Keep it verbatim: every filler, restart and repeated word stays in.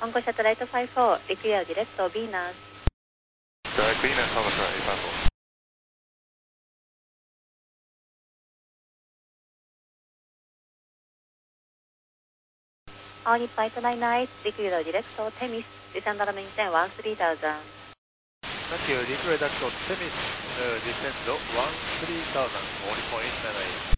On call satellite five four, require direct to Venus. Direct Venus, on call satellite five four. All Nippon eight nine nine, require direct to Themis. Descend and maintain one three thousand. Thank you, require direct to Themis, uh, descend one three thousand, all Nippon eight nine nine.